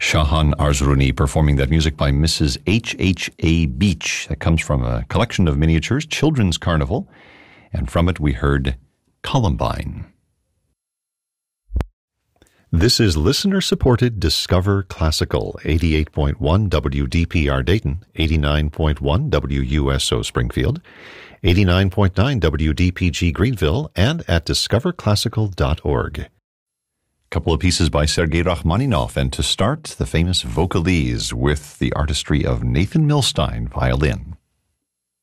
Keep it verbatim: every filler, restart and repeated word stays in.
Shahan Arzrouni performing that music by Missus H H A Beach. That comes from a collection of miniatures, Children's Carnival, and from it we heard Columbine. This is listener-supported Discover Classical, eighty-eight point one W D P R Dayton, eighty-nine point one W U S O Springfield, eighty-nine point nine W D P G Greenville, and at discover classical dot org. Couple of pieces by Sergei Rachmaninoff, and to start, the famous Vocalese with the artistry of Nathan Milstein, violin.